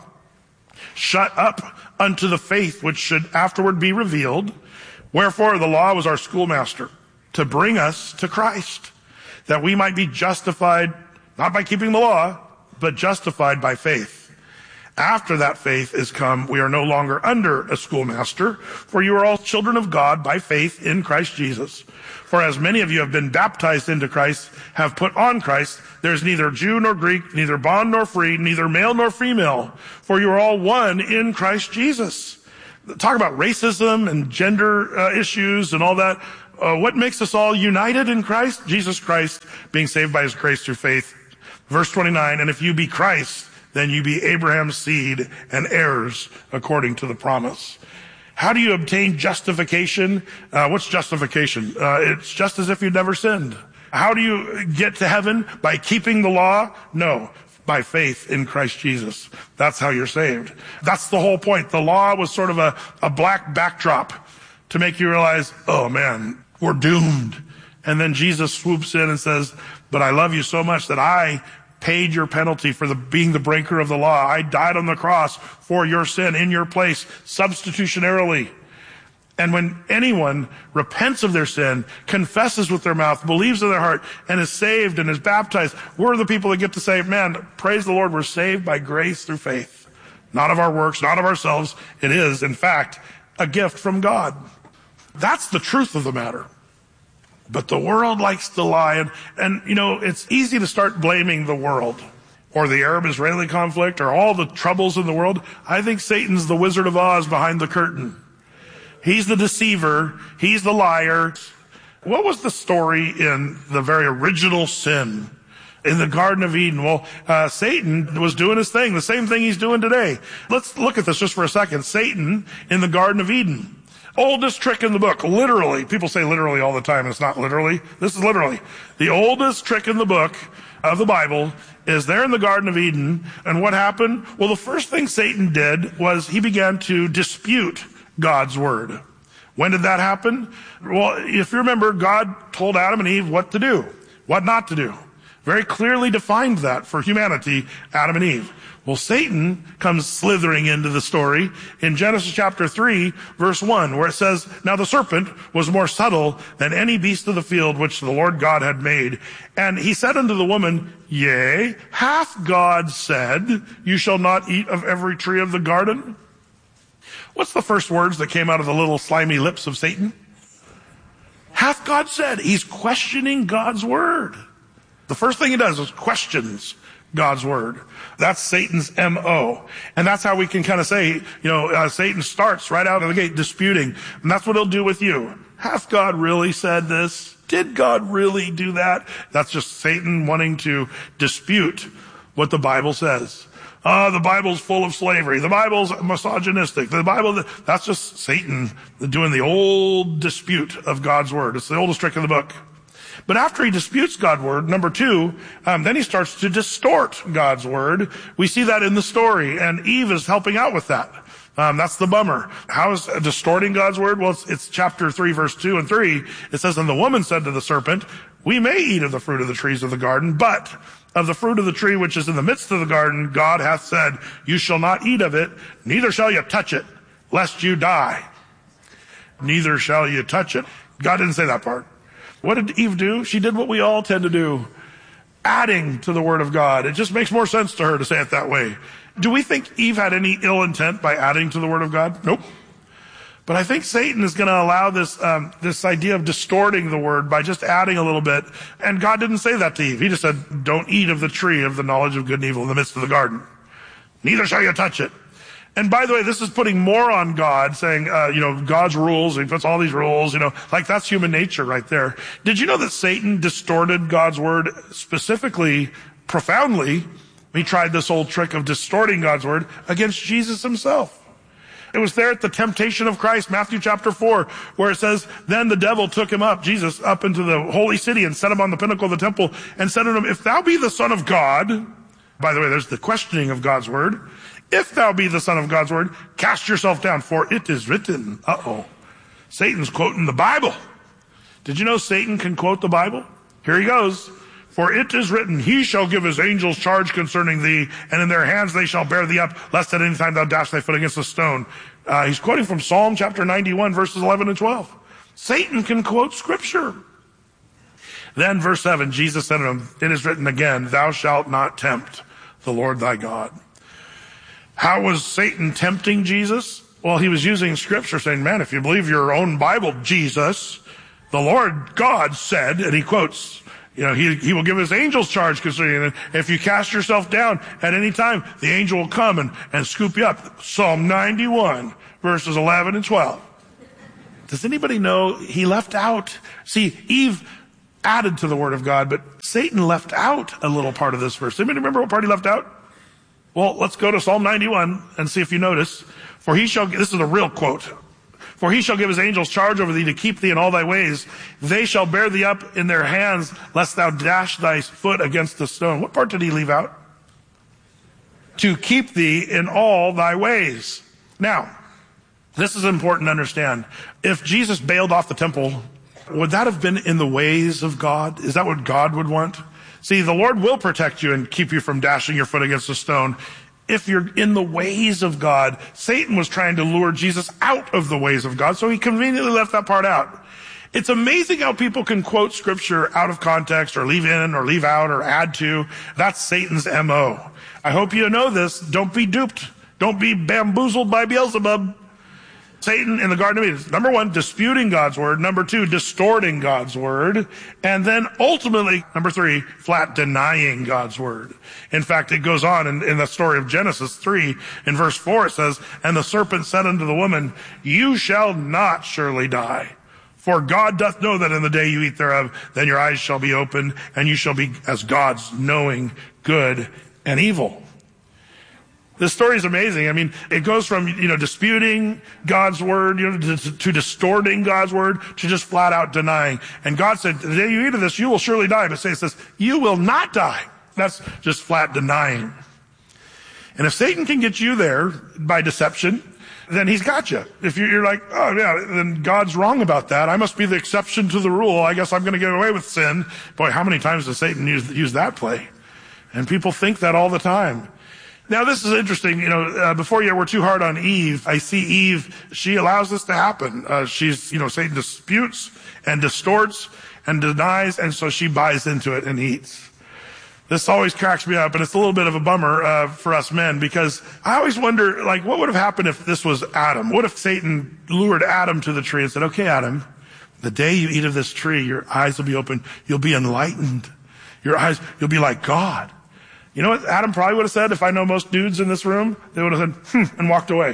shut up unto the faith which should afterward be revealed. Wherefore the law was our schoolmaster, to bring us to Christ, that we might be justified, not by keeping the law, but justified by faith. After that faith is come, we are no longer under a schoolmaster, for you are all children of God by faith in Christ Jesus. For as many of you have been baptized into Christ, have put on Christ, there is neither Jew nor Greek, neither bond nor free, neither male nor female, for you are all one in Christ Jesus. Talk about racism and gender issues and all that. What makes us all united in Christ? Jesus Christ, being saved by his grace through faith. Verse 29, and if you be Christ, then you be Abraham's seed and heirs according to the promise. How do you obtain justification? What's justification? It's just as if you'd never sinned. How do you get to heaven? By keeping the law? No, by faith in Christ Jesus. That's how you're saved. That's the whole point. The law was sort of a black backdrop to make you realize, oh man, we're doomed. And then Jesus swoops in and says, but I love you so much that I paid your penalty for being the breaker of the law. I died on the cross for your sin in your place, substitutionarily. And when anyone repents of their sin, confesses with their mouth, believes in their heart, and is saved and is baptized, we're the people that get to say, man, praise the Lord, we're saved by grace through faith. Not of our works, not of ourselves. It is, in fact, a gift from God. That's the truth of the matter. But the world likes to lie, and you know, it's easy to start blaming the world or the Arab-Israeli conflict or all the troubles in the world. I think Satan's the Wizard of Oz behind the curtain. He's the deceiver. He's the liar. What was the story in the very original sin in the Garden of Eden? Well, Satan was doing his thing, the same thing he's doing today. Let's look at this just for a second. Satan in the Garden of Eden. Oldest trick in the book, literally. People say literally all the time, and it's not literally. This is literally. The oldest trick in the book of the Bible is there in the Garden of Eden. And what happened? Well, the first thing Satan did was he began to dispute God's word. When did that happen? Well, if you remember, God told Adam and Eve what to do, what not to do. Very clearly defined that for humanity, Adam and Eve. Well, Satan comes slithering into the story in Genesis chapter 3, verse 1, where it says, now the serpent was more subtle than any beast of the field which the Lord God had made. And he said unto the woman, yea, hath God said, you shall not eat of every tree of the garden? What's the first words that came out of the little slimy lips of Satan? Hath God said. He's questioning God's word. The first thing he does is questions God's word. That's Satan's M.O. And that's how we can kind of say, Satan starts right out of the gate disputing. And that's what he'll do with you. Hath God really said this? Did God really do that? That's just Satan wanting to dispute what the Bible says. The Bible's full of slavery. The Bible's misogynistic. That's just Satan doing the old dispute of God's word. It's the oldest trick in the book. But after he disputes God's word, number two, then he starts to distort God's word. We see that in the story, and Eve is helping out with that. That's the bummer. How is distorting God's word? Well, it's chapter 3, verse 2 and 3. It says, and the woman said to the serpent, we may eat of the fruit of the trees of the garden, but of the fruit of the tree which is in the midst of the garden, God hath said, you shall not eat of it, neither shall you touch it, lest you die. Neither shall you touch it. God didn't say that part. What did Eve do? She did what we all tend to do, adding to the word of God. It just makes more sense to her to say it that way. Do we think Eve had any ill intent by adding to the word of God? Nope. But I think Satan is going to allow this idea of distorting the word by just adding a little bit. And God didn't say that to Eve. He just said, don't eat of the tree of the knowledge of good and evil in the midst of the garden. Neither shall you touch it. And by the way, this is putting more on God, saying, God's rules, he puts all these rules, like that's human nature right there. Did you know that Satan distorted God's word specifically, profoundly? He tried this old trick of distorting God's word against Jesus himself. It was there at the temptation of Christ, Matthew chapter 4, where it says, then the devil took him up, Jesus, up into the holy city and set him on the pinnacle of the temple and said to him, if thou be the Son of God, by the way, there's the questioning of God's word. If thou be the Son of God's word, cast yourself down, for it is written. Satan's quoting the Bible. Did you know Satan can quote the Bible? Here he goes. For it is written, he shall give his angels charge concerning thee, and in their hands they shall bear thee up, lest at any time thou dash thy foot against a stone. He's quoting from Psalm chapter 91, verses 11 and 12. Satan can quote scripture. Then verse 7, Jesus said to him, it is written again, thou shalt not tempt the Lord thy God. How was Satan tempting Jesus? Well, he was using scripture saying, man, if you believe your own Bible, Jesus, the Lord God said, and he quotes, he will give his angels charge concerning it. If you cast yourself down at any time, the angel will come and scoop you up. Psalm 91, verses 11 and 12. Does anybody know he left out? See, Eve added to the word of God, but Satan left out a little part of this verse. Anybody remember what part he left out? Well, let's go to Psalm 91 and see if you notice. This is a real quote. For he shall give his angels charge over thee to keep thee in all thy ways. They shall bear thee up in their hands, lest thou dash thy foot against the stone. What part did he leave out? To keep thee in all thy ways. Now, this is important to understand. If Jesus bailed off the temple, would that have been in the ways of God? Is that what God would want? See, the Lord will protect you and keep you from dashing your foot against a stone. If you're in the ways of God, Satan was trying to lure Jesus out of the ways of God, so he conveniently left that part out. It's amazing how people can quote scripture out of context or leave in or leave out or add to. That's Satan's MO. I hope you know this. Don't be duped. Don't be bamboozled by Beelzebub. Satan in the Garden of Eden, number 1, disputing God's word. Number 2, distorting God's word. And then ultimately, number 3, flat denying God's word. In fact, it goes on in the story of Genesis 3, in verse 4, it says, and the serpent said unto the woman, you shall not surely die. For God doth know that in the day you eat thereof, then your eyes shall be opened, and you shall be as gods, knowing good and evil. This story is amazing. I mean, it goes from, disputing God's word, to distorting God's word, to just flat out denying. And God said, the day you eat of this, you will surely die. But it says, you will not die. That's just flat denying. And if Satan can get you there by deception, then he's got you. If you're like, oh yeah, then God's wrong about that. I must be the exception to the rule. I guess I'm going to get away with sin. Boy, how many times does Satan use that play? And people think that all the time. Now, this is interesting. Before we're too hard on Eve, I see Eve, she allows this to happen. Satan disputes and distorts and denies, and so she buys into it and eats. This always cracks me up, and it's a little bit of a bummer for us men, because I always wonder, what would have happened if this was Adam? What if Satan lured Adam to the tree and said, okay, Adam, the day you eat of this tree, your eyes will be open, you'll be enlightened. You'll be like God. You know what Adam probably would have said if I know most dudes in this room? They would have said, and walked away.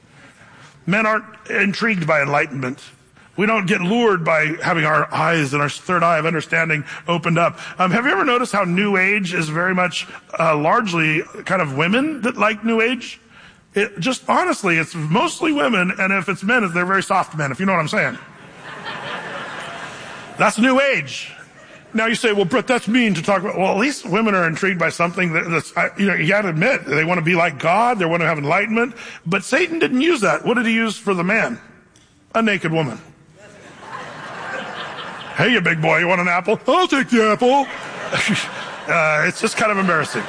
Men aren't intrigued by enlightenment. We don't get lured by having our eyes and our third eye of understanding opened up. Have you ever noticed how New Age is very much largely kind of women that like New Age? Honestly, it's mostly women, and if it's men, they're very soft men, if you know what I'm saying. That's New Age. Now you say, well, Brett, that's mean to talk about. Well, at least women are intrigued by something that's, you got to admit, they want to be like God, they want to have enlightenment. But Satan didn't use that. What did he use for the man? A naked woman. Hey, you big boy, you want an apple? I'll take the apple. It's just kind of embarrassing.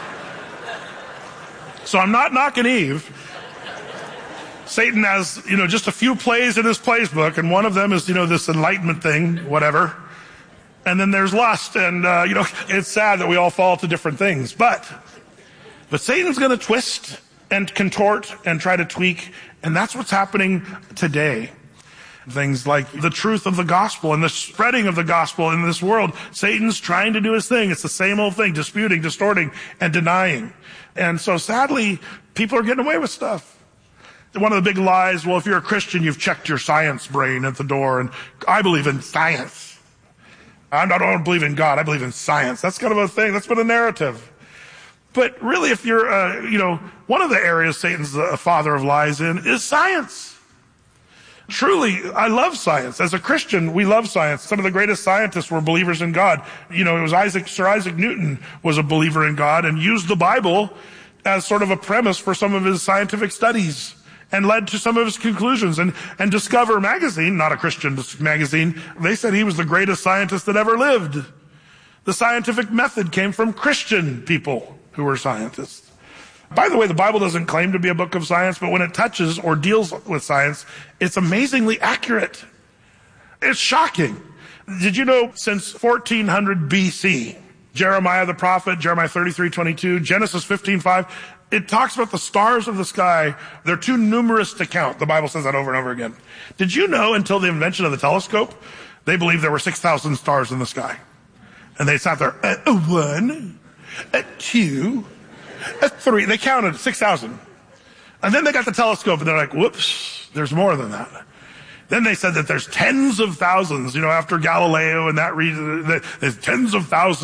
So I'm not knocking Eve. Satan has, just a few plays in his plays book, and one of them is, this enlightenment thing, whatever. And then there's lust, and, it's sad that we all fall to different things. But Satan's going to twist and contort and try to tweak, and that's what's happening today. Things like the truth of the gospel and the spreading of the gospel in this world. Satan's trying to do his thing. It's the same old thing, disputing, distorting, and denying. And so sadly, people are getting away with stuff. One of the big lies, well, if you're a Christian, you've checked your science brain at the door, and I believe in science. I don't believe in God, I believe in science. That's kind of a thing, that's been a narrative. But really, if you're, one of the areas Satan's the father of lies in is science. Truly, I love science. As a Christian, we love science. Some of the greatest scientists were believers in God. It was Sir Isaac Newton was a believer in God and used the Bible as sort of a premise for some of his scientific studies and led to some of his conclusions. And Discover magazine, not a Christian magazine, they said he was the greatest scientist that ever lived. The scientific method came from Christian people who were scientists. By the way, the Bible doesn't claim to be a book of science, but when it touches or deals with science, it's amazingly accurate. It's shocking. Did you know since 1400 BC, Jeremiah the prophet, Jeremiah 33:22, Genesis 15:5, it talks about the stars of the sky. They're too numerous to count. The Bible says that over and over again. Did you know until the invention of the telescope, they believed there were 6,000 stars in the sky? And they sat there at 1, at 2, at 3. They counted 6,000. And then they got the telescope and they're like, whoops, there's more than that. Then they said that there's tens of thousands, after Galileo and that reason, there's tens of thousands